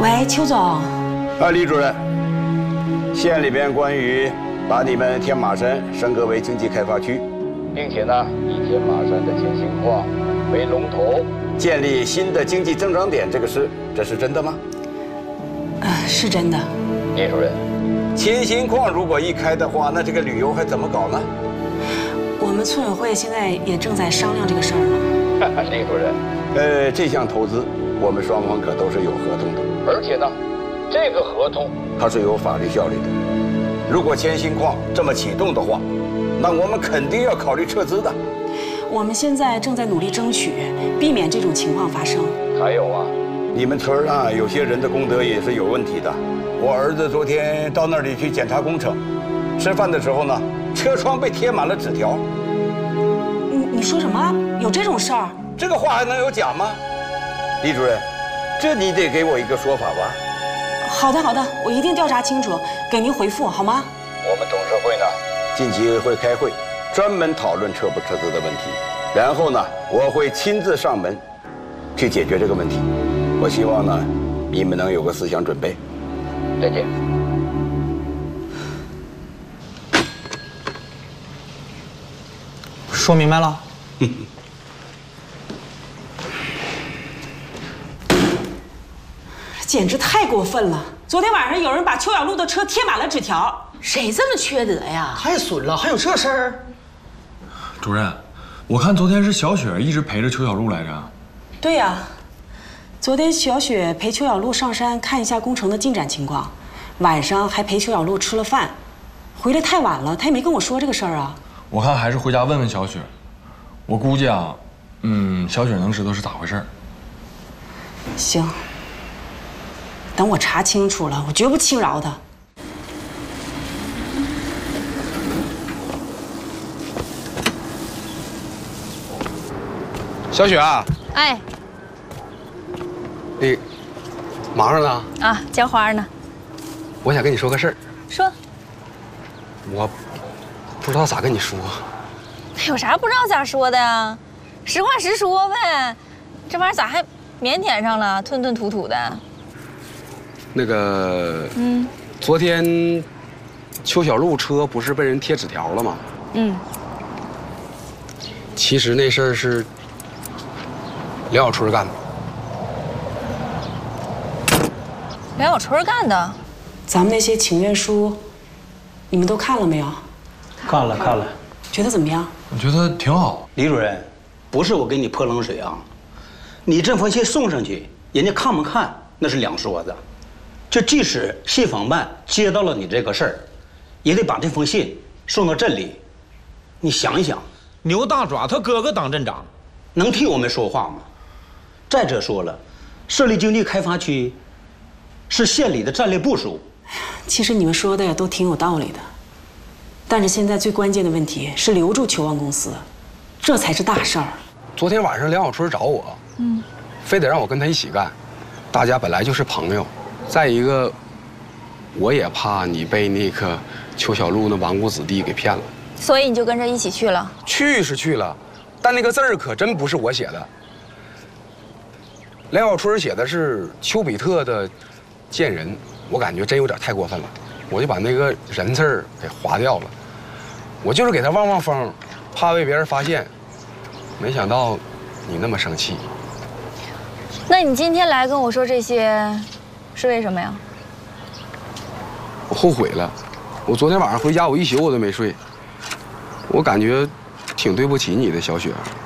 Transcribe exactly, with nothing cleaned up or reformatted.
喂，邱总。 啊，李主任，县里边关于把你们天马山升格为经济开发区，并且呢以天马山的千星矿为龙头，建立新的经济增长点这个事，这是真的吗？ 呃，是真的。 李主任，千星矿如果一开的话，那这个旅游还怎么搞呢？ 我们村委会现在也正在商量这个事儿呢。 李主任，呃，这项投资我们双方可都是有合同的，而且呢，这个合同它是有法律效力的。如果千星矿这么启动的话，那我们肯定要考虑撤资的。 我们现在正在努力争取，避免这种情况发生。 还有啊，你们村啊，有些人的功德也是有问题的。我儿子昨天到那里去检查工程，吃饭的时候呢，车窗被贴满了纸条。 你你说什么？有这种事儿？ 这个话还能有假吗？李主任，这你得给我一个说法吧。 好的好的，我一定调查清楚，给您回复好吗？ 我们董事会呢，近期会开会，专门讨论撤不撤资的问题。然后呢，我会亲自上门，去解决这个问题。我希望呢，你们能有个思想准备。再见。 说明白了。 简直太过分了！昨天晚上有人把邱小璐的车贴满了纸条， 谁这么缺德呀？ 太损了，还有这事儿？ 主任，我看昨天是小雪一直陪着邱小璐来着。 对呀、啊，昨天小雪陪邱小璐上山看一下工程的进展情况，晚上还陪邱小璐吃了饭，回来太晚了，她也没跟我说这个事儿啊。 我看还是回家问问小雪，我估计啊，嗯，小雪能知道是咋回事。 行。等我查清楚了，我绝不轻饶他。 小雪啊， 哎， 你忙着呢？ 啊，浇花呢。 我想跟你说个事儿。 说。 我不知道咋跟你说。 有啥不知道咋说的呀？实话实说呗。这玩意儿咋还腼腆上了，吞吞吐吐的？ 那个， 嗯， 昨天邱小璐车不是被人贴纸条了吗？ 嗯。 其实那事儿是梁小春干的。 梁小春干的？ 咱们那些请愿书，你们都看了没有？ 看了看了。 觉得怎么样？ 我觉得挺好。 李主任，不是我给你泼冷水啊，你这封信送上去，人家看不看那是两说的。就即使信访办接到了你这个事儿，也得把这封信送到镇里。你想一想， 牛大爪他哥哥当镇长， 能替我们说话吗？再者说了，设立经济开发区是县里的战略部署。 其实你们说的呀都挺有道理的，但是现在最关键的问题是留住球王公司，这才是大事儿。 昨天晚上梁小春找我，嗯，非得让我跟他一起干，大家本来就是朋友。再一个，我也怕你被那个邱小璐那纨绔子弟给骗了， 所以你就跟着一起去了。 去是去了，但那个字儿可真不是我写的。梁小春写的是丘比特的贱人，我感觉真有点太过分了，我就把那个人字儿给划掉了。我就是给他望望风，怕被别人发现。没想到你那么生气。 那你今天来跟我说这些？是为什么呀？ 我后悔了，我昨天晚上回家，我一宿我都没睡，我感觉挺对不起你的，小雪。